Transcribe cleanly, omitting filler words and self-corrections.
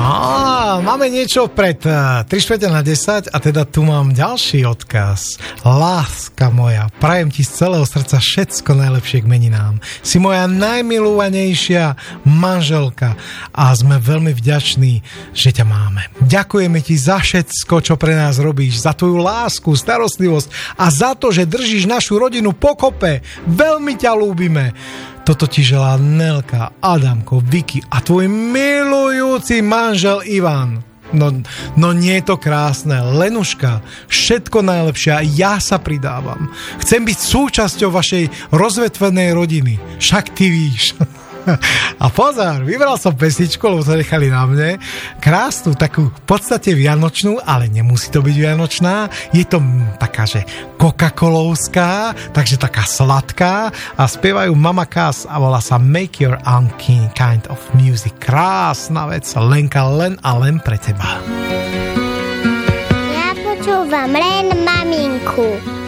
Máme niečo pred 3:45 a teda tu mám ďalší odkaz. Láska moja, prajem ti z celého srdca všetko najlepšie k meninám. Si moja najmilovanejšia manželka a sme veľmi vďační, že ťa máme. Ďakujeme ti za všetko, čo pre nás robíš, za tvoju lásku, starostlivosť a za to, že držíš našu rodinu pokope. Veľmi ťa ľúbime. Toto ti želá Nelka, Adamko, Vicky a tvoj milujúci manžel Ivan. No nie je to krásne. Lenuška, všetko najlepšie a ja sa pridávam. Chcem byť súčasťou vašej rozvetvenej rodiny. Však ty víš. A pozor, vybral som pesničku, lebo to nechali na mne. Krásnu, takú v podstate vianočnú, ale nemusí to byť vianočná. Je to taká, že Coca-Colovská, takže taká sladká a spievajú Mama Cass a volá sa Make Your Own Kind of Music. Krásna vec, Lenka, len a len pre teba. Ja počúvam len maminku.